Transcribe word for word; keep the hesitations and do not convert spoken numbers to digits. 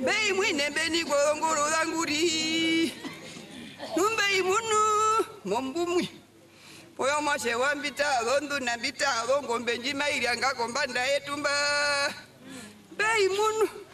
Bei mwine beni gorongoro languri. Numbei munu mombumwi. Poyo mashe wambita londu na bita longo mbenji mairi anga kombanda etumba. Bei munu